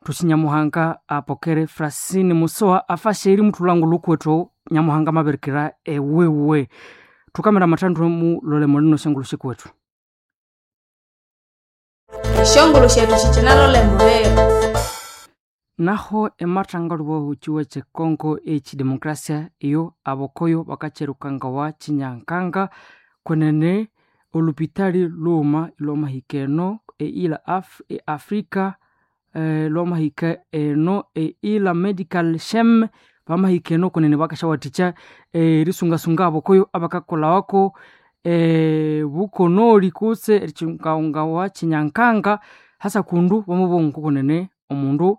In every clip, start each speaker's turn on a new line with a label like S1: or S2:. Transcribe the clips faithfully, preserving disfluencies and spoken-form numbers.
S1: tusinyamuhanga apokere Francine Musoa afasheri mutulangu lukweto nyamuhanga maberikira ewewe tukamera matandro mu lole molino shangulushi kwetu
S2: shangulu shetu chichinalo lemurero
S1: naho ematangaluwa uchiwe che Kongo echi demokrasia iyo abokoyo bakacherukanga wa chinyankanga kwenene olupitali luma loma hikeno e ila af e Afrika e loma hike eno e ila medical shem bama hikeno kwenene bakashawaticha e risunga sunga abokoyo abakakola wako e bukonoli kuse richungaunga wa chinyankanga hasa kundu bamubongo kwenene omundu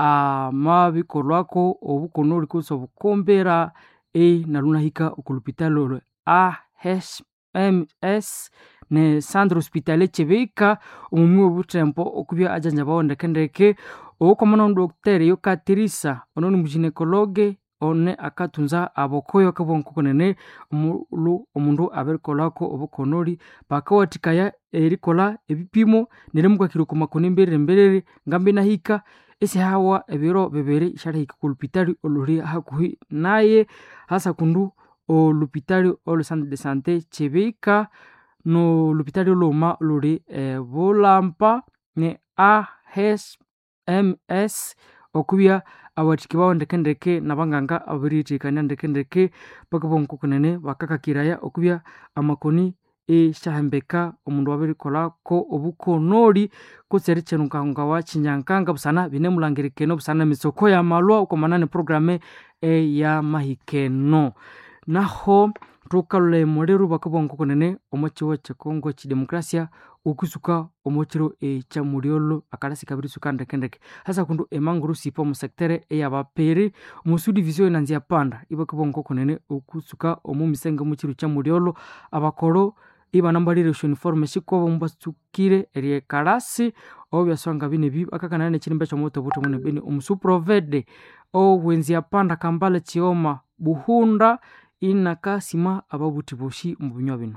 S1: amabikolwako obukonoli kuse obukombera e naluna hika okulupitalo a H M S ne Centre Hospitalier Chebeka omumwe obutempo okubya ajanja baonde kendeke okomana ndoktere yo Katirisa ononi mujinekologe one akatunza abokoyo kabonko konene omulu omundu aberkolako obukonoli bakawatikaya erikola ebipimo neremukwa kiruko makonembere mbere ngambe na hika ese hawa ebiro bebere ishara hika kulupitali oluri hakuhi naye hasa kundu o lupitali o le centre de santé Chebeka no lupitali loma luri e bolampa ne A H M S okubya abatikibao ndekendeke nabanganga abiritikanya ndekendeke bakabonko kunene bakakakiraya okubya amakoni e shahembeka omundu wabirikola ko obukonoli kutserichenuka wa chinyankanga busana binemulangirikeno busana misoko ya malwa ukomanane programe e ya mahikeno naho tukalule moleru bakabonko kunene omochiwa cha Kongo chi demokrasia ukusuka omochiro e cha muriolo akalasi kabiri sukanda kendeke hasa kundu emanguru sipo mu sektere e yabaperi musu division nanzia panda ibakabonko kunene ukusuka omu misenge mu chiro cha muriolo abakoro iba nambalire uniforme shiko bombasukire eri kalasi obya songa bine bi akakana ne chirimba cha moto buto mune bini umusu provede o wenzia panda kambale chioma buhunda inakasima ababuti boshi mubunywa bino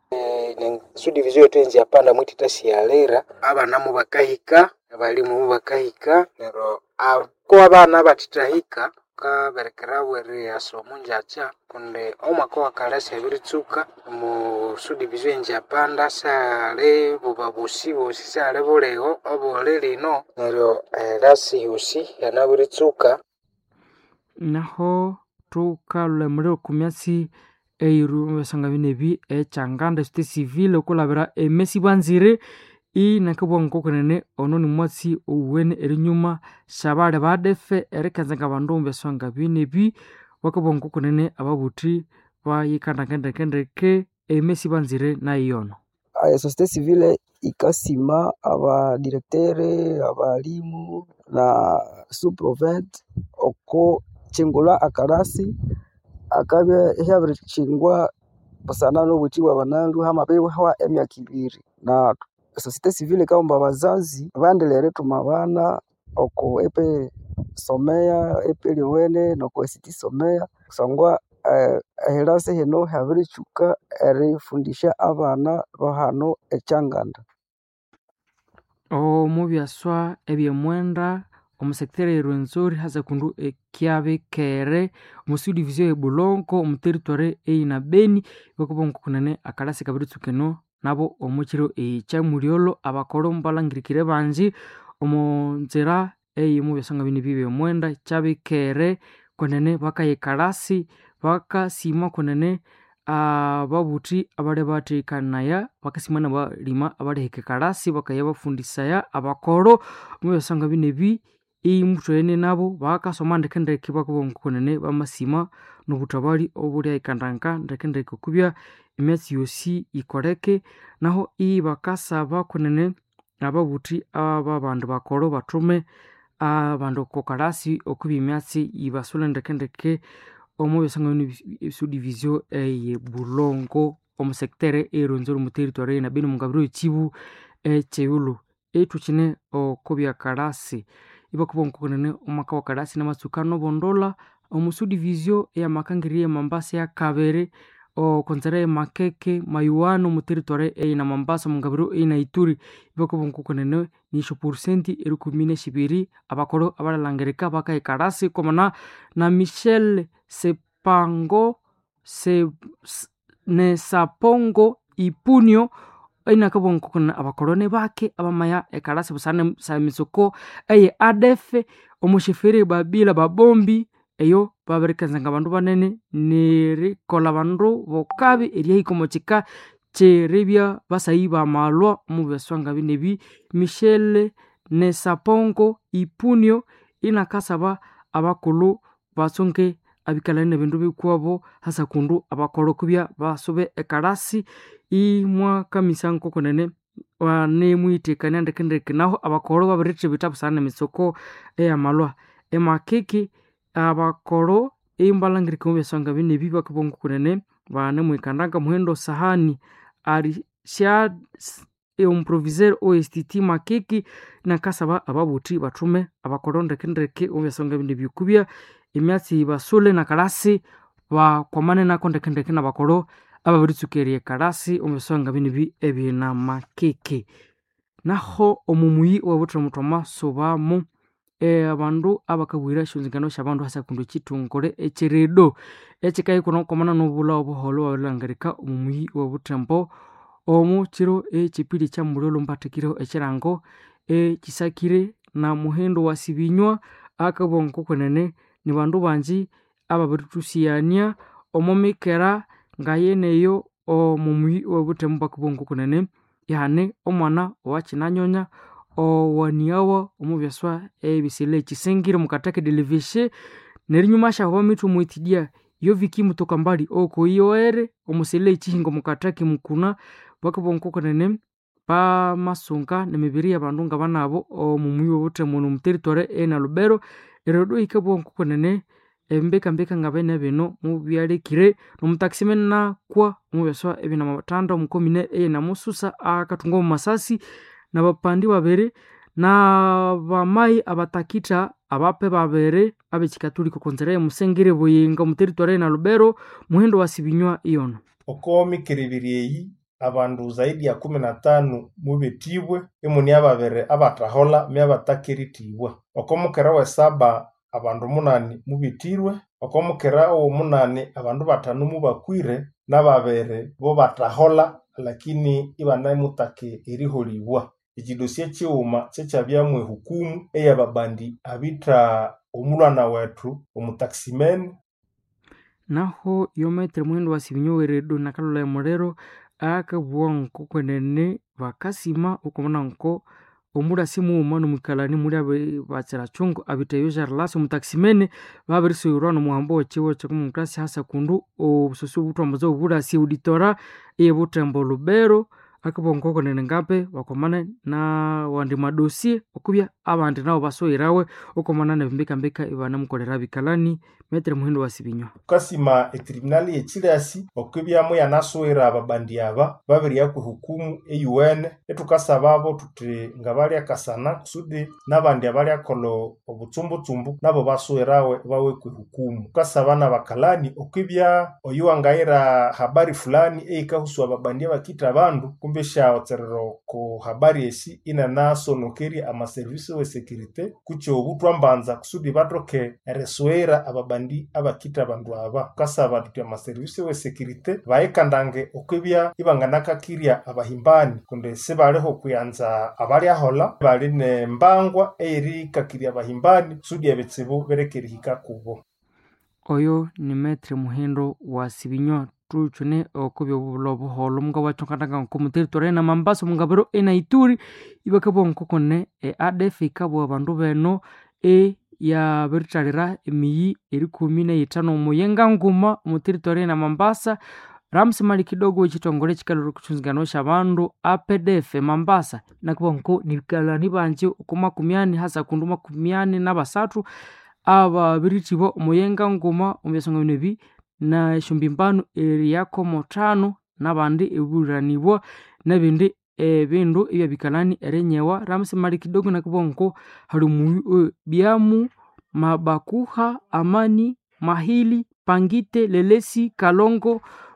S3: e su division twenzi apanda mwitita sialera abana mu bakahika abalimu mu bakahika nero ko abana batitahika ka berekera were asomo njacha kunde omako wakalase biritsuka mu su division njapanda sale bubabusi bosi sale bolego obole lino nero rasi usi yanabiritsuka
S1: naho tukalule muliro kumyasi eiru basanga binebi e changanda site civile okulabira emesi banzire i nakabonko kunene ononi mwasi uwene erinyuma shabale badefe erekanzanga bandu mbesanga binebi wakabonko kunene ababuti bayikanda kende kendeke emesi banzire na iyono
S4: aya societe civile ikasima aba directeur abalimu na sous-province oko chingula akarasi akabe ehabire chingwa basana no butiwa banandu hamabewe hawa emyaka ibiri na societe civile kaomba bazazi bandelere tumabana oko epe somea epe liwene no ko siti somea sangwa ehirase uh, hino habire chuka eri fundisha abana bahano echanganda
S1: o mubyaswa ebyemwenda omusektere Rwenzori hasa kundu ekiabe kere musu division e Bulongo mu territoire e na Beni bakubonko kunene akalasi kabiritsukeno nabo omuchiro e cha muriolo abakoro mbalangirikire banji omonzera e mu byasanga bini bibe mwenda chabe kere kunene bakayikalasi bakasima kunene ababuti abale batikanaya bakasimana balima abale hekekalasi bakayabafundisaya abakoro mu byasanga binebi iyi mutwene nabo bakasoma ndekendeke bakubonko kunene bamasima nobutabali obuli ikandanga ndekendeke kubya imesi yosi ikoreke naho iyi bakasaba kunene ababuti aba bandu bakoro batume abandu kokalasi okubya imesi ibasula ndekendeke omo yosanga su division e Bulongo omu sektere e Rwenzori mu territoire na bino mungabiro chibu e cheyulu etuchine okubya kalasi ibakubonko kunene omaka wakalasi na matsukano bondola omusu division ya makangiriye Mambasa ya kabere o konzere makeke mayuano mu territoire e na Mombasa mungabiro e na Ituri iboko bonkukonene nisho porcenti erukumine shibiri abakoro abalangereka baka ikarasi komana na Michel Sepango se ne Sapongo Ipunyo ina kabonko kuna abakorone bake abamaya ekarasi busane sa misoko eye adefe omushefere babila babombi eyo baberekanzanga bandu banene nerikola bandu bokabi eriya ikomochika cherebya basayiba malwa mu beswanga binebi Michel ne Sapongo Ipunyo inakasaba abakulu basonke abikalane bindu bikwabo hasa kundu abakoro kubya basobe ekarasi imwa kamisanko konene wane muitekania ndekendeke naho abakoro babiretse bitabu sana misoko eya malwa emakeke abakoro imbalangirika mu besanga bine biba kubongo konene bane muikandanga muhendo sahani ari sha e un proviseur O S T T makeke nakasaba ababuti batume abakoro ndekendeke mu besanga bine bikubya imyatsi basule na karasi wa kwamane nako ndekendeke na bakoro ababiritsukerie karasi omesonga binibi ebina makeke naho omumuyi wabutra mutoma sobamu e abandu abakabwira shunzingano shabandu hasa kundu chitungore echeredo echikayi kuno komana nobula obuholo walangarika omumuyi wabutembo omu chiro echipili cha mulolo mpatikiro echirango echisakire na muhendo wasibinywa akabonko kwenene ni bandu banji ababiritusiania omomikera ngayeneyo omumuyi wabutembo bakubongo kunene yani omwana wakinanyonya owaniawa omubyaswa ebisile kisengire mukatake delivishe nerinyuma shaho mitu muitidia yo viki mutoka mbali oko iyoere omusile kihingo mukatake mukuna bakubongo kunene pa masunga nemibiri y'abandu ngabanabo omumuyi wabutembo no territoire e na Lubero erodo ikabongo kunene embeka mbeka ngabene bino mu byarekire no mutaximene na kwa mu beswa ebina matanda mukomine e na mususa akatungo mu masasi na bapandi babere na bamai abatakita abape babere abekikatuliko konzere musengere boyenga mu territoire na Lubero muhendo wasibinywa iyono
S5: okomi kiribiriyi abandu zaidi ya kumi na tano mubetibwe emuni ababere abatahola me abatakiritiibwa okomukera we saba abandu munani mubitirwe okomukera owo munani abandu batanu mubakwire nababere bo batahola lakini ibana mutake eriholibwa ekidosie chiuma chechabyamwe hukumu eyababandi abita omulwana wetu omutaximen
S1: naho yometre mwendo wasibinyo weredo nakalola ya morero akabwanko kwenene bakasima ukomana nko omura simu umano mukalani muri abe batsira chungu abitayo jarlasi mutaximene babiriso urano muhambo chiwo chakumukasi hasa kundu obusoso butombozo burasi auditora ebutembo Lubero akabongo konene ngape wakomane na wandi madosie okubya abandi nabo basoirawe okomana na bimbika mbika ibana mukolera bikalani metre muhindo wasibinyo
S5: kasima etribunali echirasi okubya mu yanasoira ababandi aba babiri yakwe hukumu e U N etukasababo tuti ngabali akasana kusudi nabandi abali akolo obutsumbu tsumbu nabo basoirawe bawe ku hukumu kasabana bakalani okubya oyuangaira habari fulani eikahusu ababandi bakita abandu kumbesha oterero ku habari esi ina naso nokeri ama service we security kucho obutwambanza kusudi batoke resoira ababandi abakita abandu aba kasaba tuti ama service we security baekandange okubya ibanganaka kiria abahimbani kunde sebaleho kuyanza abali ahola bali ne mbangwa eri kakiria abahimbani kusudi abetsibo berekerihika kubo
S1: oyo ni metre muhindo wasibinyo tuchune okubyo bulobo holo mga wachokandanga nko mu territoire na Mombasa mungabero e na Ituri ibakabonko konne e A D F ikabo abandu beno e ya beritarira emiyi eri kumi na itano muyenga nguma mu territoire na Mombasa Ramsi mali kidogo chitongole chikaluru kuchunzigano shabandu A P D F Mombasa nakubonko nikalani banje ukuma kumiani hasa kunduma kumiani na basatu aba biritibo muyenga nguma umyasonga binebi na shumbimbano eri yako motano nabandi eburanibwa nabindi ebindu ibya bikalani erenyewa Ramsi mali kidogo nakubonko harumu uh, biamu mabakuha amani mahili pangite lelesi kalongo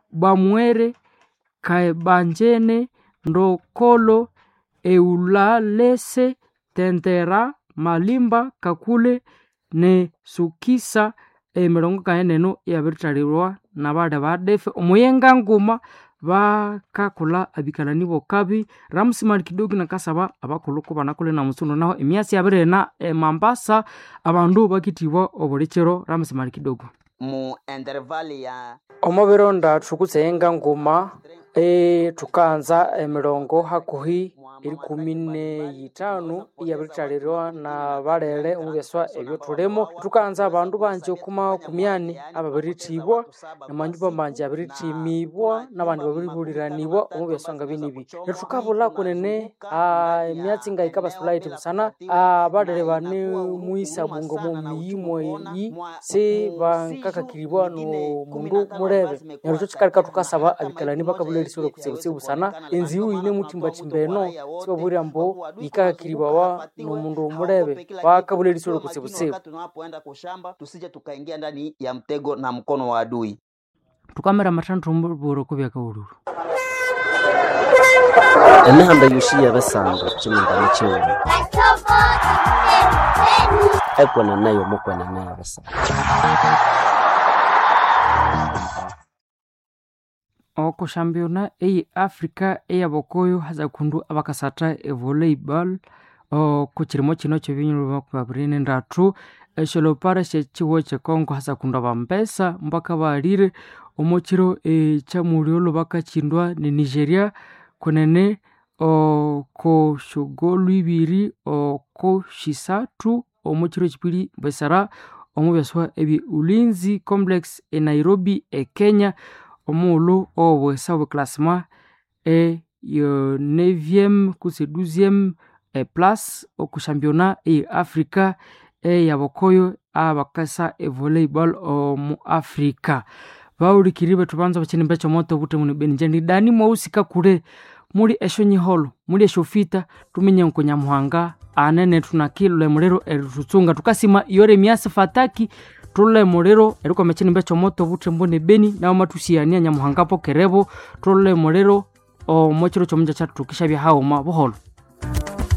S1: Bamwere, Kaebanjene, Ndokolo, Eulalese, Tentera, Malimba, Kakule ne Sukisa emirongo kaeneno yabirithalirwa nabale badefe omuyenga nguma bakakula abikalani bokabi Ramsimali Kidogo nakasaba abakuluko banakule na musuno naho emyasi yabirena e Mambasa abandu bakitibwa obulikero Ramsimali Kidogo
S6: mu intervali ya
S1: omobironda tukutsenga nguma e tukanza emirongo hakuhi iri kumi n'itanu yabirithalirwa na balere omubeswa ebyo tulemo tukanza abandu banje kuma kumyani ababiritibwa namanjuba manje abiritimibwa nabandi babiribuliranibwa omubeswa ngabinibi netukabula kunene a emyatsi ngaika sulaiti busana abalere bane muisa bungo mu miyimo yi se bankakakiribwa no mundu murebe nerucho chikalika tukasaba abikalani bakabulerisura kutsebutse busana enziu ine mutimba timbeno sibaburi mbo ikakiribawa no mundu murebe bakabulerisura kutsebutse
S6: tunapoenda kushamba tusije tukaingia ndani ya mtego na mkono wa adui
S1: tukamera matantu mboro kubya kaururu
S7: enahanda yushiya basanga chimunda mchewe ekwana nayo mukwana nayo basanga
S1: oko championa ei Africa eya bokoyo haza kundu abakasata e volleyball o kuchirimo kino cyebinyuru bakubabrine ndatu esholo para shechiwo chekongo haza kundu abambesa mpaka balire omokiro e chamuriolo bakachindwa ni Nigeria kunene o ko shogolu ibiri o ko shisatu omokiro chipiri besara omubeswa ebi Ulinzi Complex e Nairobi e Kenya omulu obwesa obuklasma e yo neuvième kuse douzième e place oku championnat e Africa e yabokoyo abakasa e volleyball o mu Africa bauri kiribe tubanza bachini mbecho moto bute muni benjendi dani mwusika kure muri esho nyiholo muri esho fita tumenye nkonya muhanga anene tunakilo le mulero erutsunga tukasima yore miasa fataki tole morero eriko mechini mbecho moto bute mbone beni na matusiania nyamuhangapo kerebo tole morero o mochiro chomja chatu kisha bya hawo ma boholo